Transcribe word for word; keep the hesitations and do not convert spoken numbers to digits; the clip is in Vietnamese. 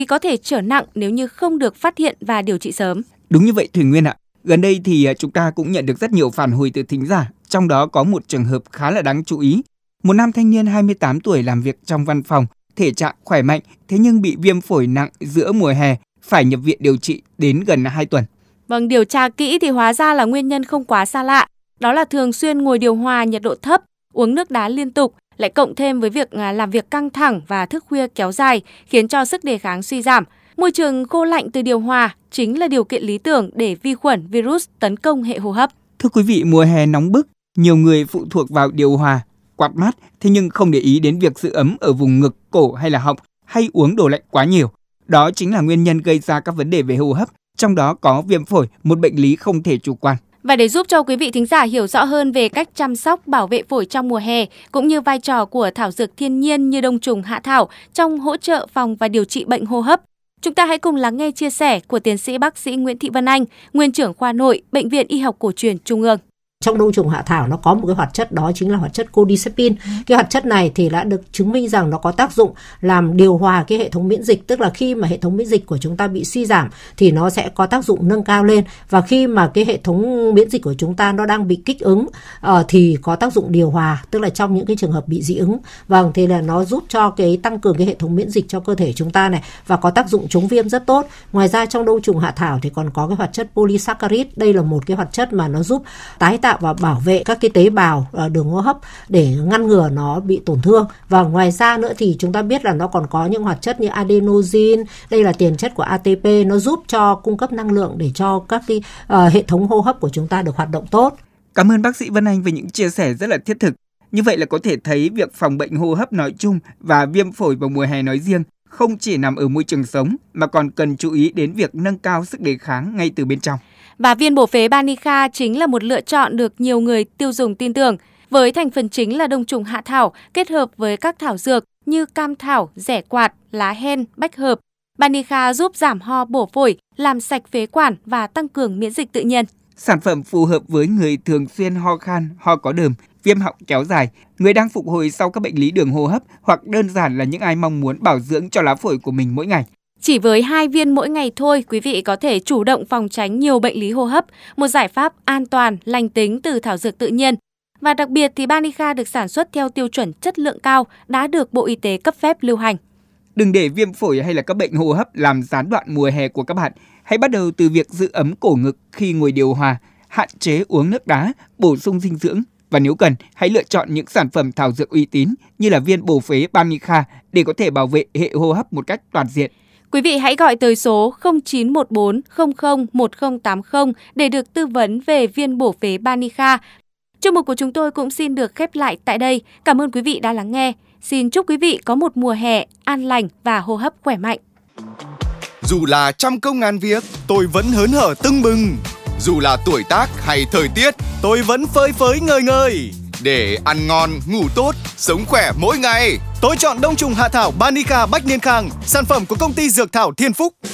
thì có thể trở nặng nếu như không được phát hiện và điều trị sớm. Đúng như vậy Thủy Nguyên ạ. Gần đây thì chúng ta cũng nhận được rất nhiều phản hồi từ thính giả, trong đó có một trường hợp khá là đáng chú ý. Một nam thanh niên hai mươi tám tuổi làm việc trong văn phòng, thể trạng khỏe mạnh, thế nhưng bị viêm phổi nặng giữa mùa hè, phải nhập viện điều trị đến gần hai tuần. Vâng, điều tra kỹ thì hóa ra là nguyên nhân không quá xa lạ. Đó là thường xuyên ngồi điều hòa nhiệt độ thấp, uống nước đá liên tục, lại cộng thêm với việc làm việc căng thẳng và thức khuya kéo dài, khiến cho sức đề kháng suy giảm. Môi trường khô lạnh từ điều hòa chính là điều kiện lý tưởng để vi khuẩn, virus tấn công hệ hô hấp. Thưa quý vị, mùa hè nóng bức, nhiều người phụ thuộc vào điều hòa, quạt mát, thế nhưng không để ý đến việc giữ ấm ở vùng ngực, cổ hay là họng, hay uống đồ lạnh quá nhiều. Đó chính là nguyên nhân gây ra các vấn đề về hô hấp, trong đó có viêm phổi, một bệnh lý không thể chủ quan. Và để giúp cho quý vị thính giả hiểu rõ hơn về cách chăm sóc bảo vệ phổi trong mùa hè, cũng như vai trò của thảo dược thiên nhiên như đông trùng hạ thảo trong hỗ trợ phòng và điều trị bệnh hô hấp, chúng ta hãy cùng lắng nghe chia sẻ của tiến sĩ bác sĩ Nguyễn Thị Vân Anh, nguyên trưởng khoa nội, Bệnh viện Y học cổ truyền Trung ương. Trong đông trùng hạ thảo nó có một cái hoạt chất, đó chính là hoạt chất cordycepin. Cái hoạt chất này thì đã được chứng minh rằng nó có tác dụng làm điều hòa cái hệ thống miễn dịch, tức là khi mà hệ thống miễn dịch của chúng ta bị suy giảm thì nó sẽ có tác dụng nâng cao lên, và khi mà cái hệ thống miễn dịch của chúng ta nó đang bị kích ứng uh, thì có tác dụng điều hòa, tức là trong những cái trường hợp bị dị ứng. Vâng, thì là nó giúp cho cái tăng cường cái hệ thống miễn dịch cho cơ thể chúng ta này, và có tác dụng chống viêm rất tốt. Ngoài ra trong đông trùng hạ thảo thì còn có cái hoạt chất polysaccharide. Đây là một cái hoạt chất mà nó giúp tái tạo và bảo vệ các cái tế bào đường hô hấp để ngăn ngừa nó bị tổn thương. Và ngoài ra nữa thì chúng ta biết là nó còn có những hoạt chất như adenosine, đây là tiền chất của a tê pê, nó giúp cho cung cấp năng lượng để cho các cái uh, hệ thống hô hấp của chúng ta được hoạt động tốt. Cảm ơn bác sĩ Vân Anh về những chia sẻ rất là thiết thực. Như vậy là có thể thấy việc phòng bệnh hô hấp nói chung và viêm phổi vào mùa hè nói riêng không chỉ nằm ở môi trường sống mà còn cần chú ý đến việc nâng cao sức đề kháng ngay từ bên trong. Và viên bổ phế Banica chính là một lựa chọn được nhiều người tiêu dùng tin tưởng. Với thành phần chính là đông trùng hạ thảo kết hợp với các thảo dược như cam thảo, rẻ quạt, lá hen, bách hợp. Banica giúp giảm ho bổ phổi, làm sạch phế quản và tăng cường miễn dịch tự nhiên. Sản phẩm phù hợp với người thường xuyên ho khan, ho có đờm, viêm họng kéo dài, người đang phục hồi sau các bệnh lý đường hô hấp, hoặc đơn giản là những ai mong muốn bảo dưỡng cho lá phổi của mình mỗi ngày. Chỉ với hai viên mỗi ngày thôi, quý vị có thể chủ động phòng tránh nhiều bệnh lý hô hấp, một giải pháp an toàn, lành tính từ thảo dược tự nhiên. Và đặc biệt thì Banica được sản xuất theo tiêu chuẩn chất lượng cao, đã được Bộ Y tế cấp phép lưu hành. Đừng để viêm phổi hay là các bệnh hô hấp làm gián đoạn mùa hè của các bạn. Hãy bắt đầu từ việc giữ ấm cổ ngực khi ngồi điều hòa, hạn chế uống nước đá, bổ sung dinh dưỡng. Và nếu cần, hãy lựa chọn những sản phẩm thảo dược uy tín như là viên bổ phế Banica để có thể bảo vệ hệ hô hấp một cách toàn diện. Quý vị hãy gọi tới số không chín một bốn không không một không tám không để được tư vấn về viên bổ phế Banica. Chương mục của chúng tôi cũng xin được khép lại tại đây. Cảm ơn quý vị đã lắng nghe. Xin chúc quý vị có một mùa hè an lành và hô hấp khỏe mạnh. Dù là trăm công ngàn việc, tôi vẫn hớn hở tưng bừng. Dù là tuổi tác hay thời tiết, tôi vẫn phơi phới ngời ngời. Để ăn ngon, ngủ tốt, sống khỏe mỗi ngày, tôi chọn đông trùng hạ thảo Banica Bách Niên Khang, sản phẩm của công ty Dược Thảo Thiên Phúc.